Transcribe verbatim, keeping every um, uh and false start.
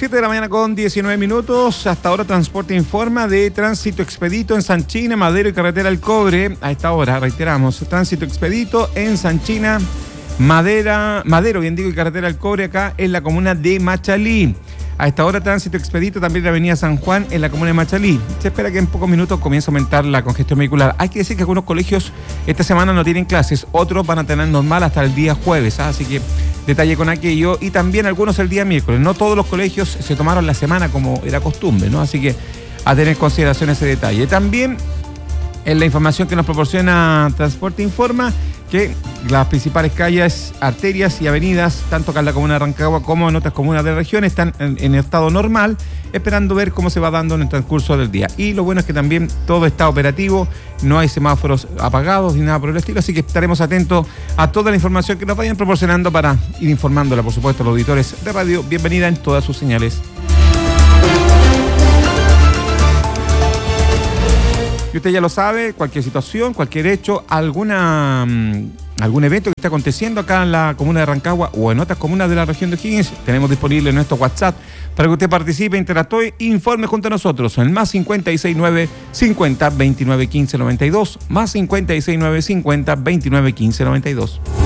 siete de la mañana con diecinueve minutos. Hasta ahora Transporte informa de tránsito expedito en Sanchina, Madero y Carretera El Cobre. A esta hora, reiteramos, tránsito expedito en Sanchina, Madera, Madero, bien digo, y Carretera El Cobre acá en la comuna de Machalí. A esta hora tránsito expedito también en la avenida San Juan en la comuna de Machalí. Se espera que en pocos minutos comience a aumentar la congestión vehicular. Hay que decir que algunos colegios esta semana no tienen clases, otros van a tener normal hasta el día jueves, ¿ah? Así que detalle con aquello. Y también algunos el día miércoles. No todos los colegios se tomaron la semana como era costumbre, ¿no? Así que a tener en consideración ese detalle. También en la información que nos proporciona Transporte Informa que las principales calles, arterias y avenidas, tanto acá en la comuna de Rancagua como en otras comunas de la región, están en, en estado normal, esperando ver cómo se va dando en el transcurso del día. Y lo bueno es que también todo está operativo, no hay semáforos apagados ni nada por el estilo, así que estaremos atentos a toda la información que nos vayan proporcionando para ir informándola, por supuesto, a los auditores de radio. Bienvenida en todas sus señales. Y usted ya lo sabe, cualquier situación, cualquier hecho, alguna algún evento que esté aconteciendo acá en la comuna de Rancagua o en otras comunas de la región de O'Higgins, tenemos disponible nuestro WhatsApp para que usted participe, interactúe e informe junto a nosotros en el más cincuenta y seis nueve cincuenta veintinueve quince noventa y dos, más cincuenta y seis nueve cincuenta veintinueve quince noventa y dos.